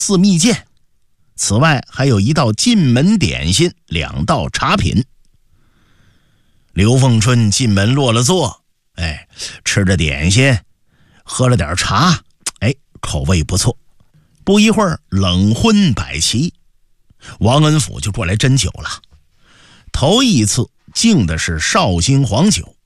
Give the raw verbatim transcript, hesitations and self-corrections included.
四蜜饯，此外还有一道进门点心，两道茶品。刘凤春进门落了座，哎，吃着点心，喝了点茶，哎，口味不错。不一会儿，冷荤摆齐，王恩甫就过来斟酒了。头一次敬的是绍兴黄酒，